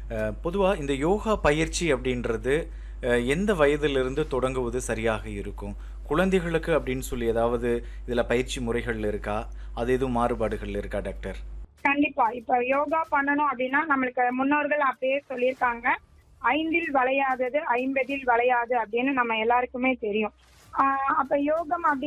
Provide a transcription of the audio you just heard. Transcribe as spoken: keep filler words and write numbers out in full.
பொதுவா இந்த யோகா பயிற்சி அப்படின்றது அ எந்த வயதிலிருந்து தொடங்குவது சரியாக இருக்கும்? குழந்தைகளுக்கு அப்படின்னு சொல்லி ஏதாவது இதுல பயிற்சி முறைகள் இருக்கா? அது எதுவும் மாறுபாடுகள் இருக்கா டாக்டர்? கண்டிப்பா. இப்ப யோகா பண்ணணும் அப்டின்னா, நம்மளுக்கு முன்னோர்கள் அப்பயே சொல்லியிருக்காங்க. "ஐந்தில் வளையாதது ஐம்பதில் வளையாது" அப்படின்னு நம்ம எல்லாருக்குமே தெரியும். ஆ அப்ப யோகம் அப்டி